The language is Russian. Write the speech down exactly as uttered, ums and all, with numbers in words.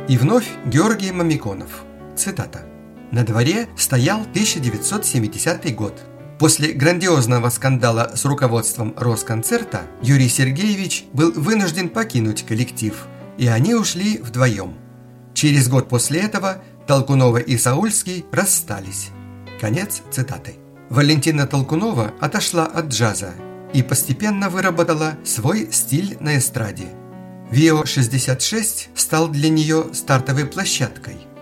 И вновь Георгий Мамиконов. Цитата. «На дворе стоял тысяча девятьсот семидесятый год. После грандиозного скандала с руководством Росконцерта Юрий Сергеевич был вынужден покинуть коллектив, и они ушли вдвоем. Через год после этого Толкунова и Саульский расстались». Конец цитаты. Валентина Толкунова отошла от джаза и постепенно выработала свой стиль на эстраде. ВИО шестьдесят шесть стал для нее стартовой площадкой.